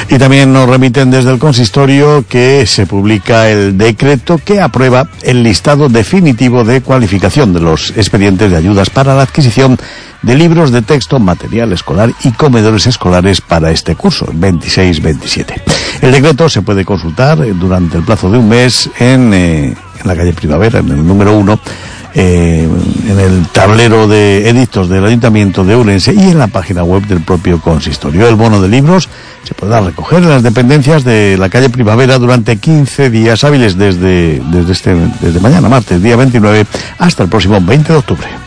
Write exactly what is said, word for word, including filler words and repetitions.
Y también nos remiten desde el consistorio que se publica el decreto que aprueba el listado definitivo de cualificación de los expedientes de ayudas para la adquisición de libros de texto, material escolar y comedores escolares para este curso, veintiséis veintisiete. El decreto se puede consultar durante el plazo de un mes en, eh, en la calle Primavera, en el número uno, eh, en el tablero de edictos del Ayuntamiento de Ourense y en la página web del propio consistorio. El bono de libros se podrá recoger en las dependencias de la calle Primavera durante quince días hábiles desde, desde, este, desde mañana, martes, día veintinueve, hasta el próximo veinte de octubre.